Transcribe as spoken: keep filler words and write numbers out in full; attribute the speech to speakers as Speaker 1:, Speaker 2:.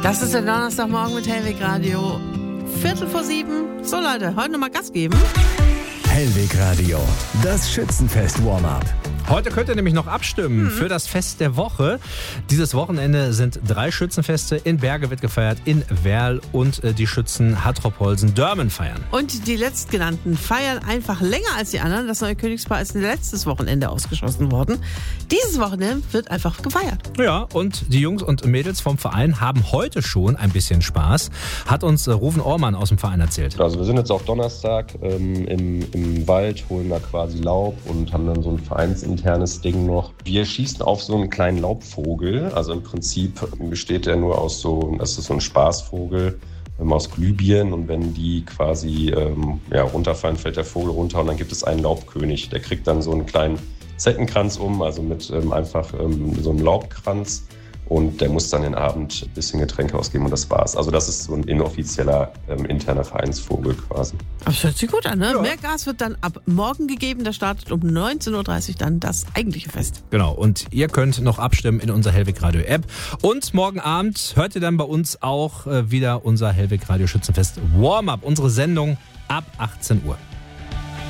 Speaker 1: Das ist der Donnerstagmorgen mit Hellweg Radio. Viertel vor sieben. So Leute, heute nochmal Gas geben.
Speaker 2: Hellweg Radio, das Schützenfest-Warm-up.
Speaker 3: Heute könnt ihr nämlich noch abstimmen mhm. für das Fest der Woche. Dieses Wochenende sind drei Schützenfeste. In Berge wird gefeiert, in Werl und äh, die Schützen Hatropolsen-Dörmen feiern.
Speaker 1: Und die letztgenannten feiern einfach länger als die anderen. Das neue Königspaar ist letztes Wochenende ausgeschossen worden. Dieses Wochenende wird einfach gefeiert.
Speaker 3: Ja, und die Jungs und Mädels vom Verein haben heute schon ein bisschen Spaß. Hat uns äh, Ruven Ormann aus dem Verein erzählt.
Speaker 4: Also wir sind jetzt auf Donnerstag ähm, im, im Wald, holen da quasi Laub und haben dann so ein Vereinsinternes Ding noch. Wir schießen auf so einen kleinen Laubvogel. Also im Prinzip besteht der nur aus so, das ist so ein Spaßvogel, ähm, aus Glühbirnen. Und wenn die quasi ähm, ja, runterfallen, fällt der Vogel runter und dann gibt es einen Laubkönig. Der kriegt dann so einen kleinen Zeckenkranz um, also mit ähm, einfach ähm, so einem Laubkranz. Und der muss dann den Abend ein bisschen Getränke ausgeben und das war's. Also das ist so ein inoffizieller ähm, interner Vereinsvogel quasi.
Speaker 1: Das hört sich gut an, ne?
Speaker 3: Ja.
Speaker 1: Mehr Gas wird dann ab morgen gegeben. Da startet um neunzehn Uhr dreißig dann das eigentliche Fest.
Speaker 3: Genau, und ihr könnt noch abstimmen in unserer Hellweg Radio App. Und morgen Abend hört ihr dann bei uns auch äh, wieder unser Hellweg Radio Schützenfest Warm-up, unsere Sendung ab achtzehn Uhr.